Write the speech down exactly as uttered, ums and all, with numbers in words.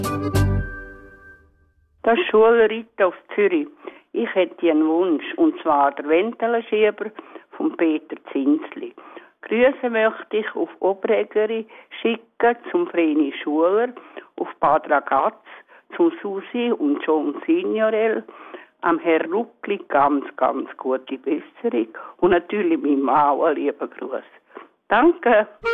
Das ist Schulreiten auf Zürich. Ich hätte einen Wunsch, und zwar der Wendelenschieber von Peter Zinsli. Grüße möchte ich auf Obregeri schicken zum Vreni Schuler, auf Bad Ragaz, zum Susi und John Signorel, am Herr Ruckli ganz, ganz gute Besserung und natürlich meinem Mann einen lieben Gruß. Danke.